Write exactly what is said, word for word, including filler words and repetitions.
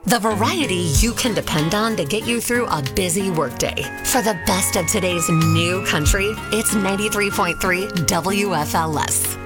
The variety you can depend on to get you through a busy workday. For the best of today's new country, it's ninety-three point three W F L S.